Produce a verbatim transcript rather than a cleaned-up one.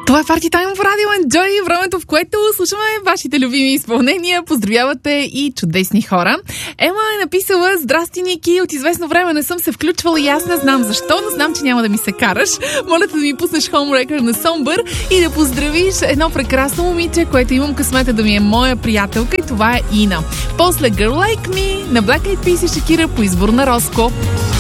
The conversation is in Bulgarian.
Това е Party Time в Радио Enjoy, времето, в което слушаме вашите любими изпълнения. Поздравявате и чудесни хора. Ема е написала: здрасти, Ники, от известно време не съм се включвала и аз не знам защо, но знам, че няма да ми се караш. Моля да ми пуснеш Homewrecker на Somber и да поздравиш едно прекрасно момиче, което имам късмета да ми е моя приятелка, и това е Ина. После Girl Like Me на Black Eyed Peas и Шакира по избор на Роско.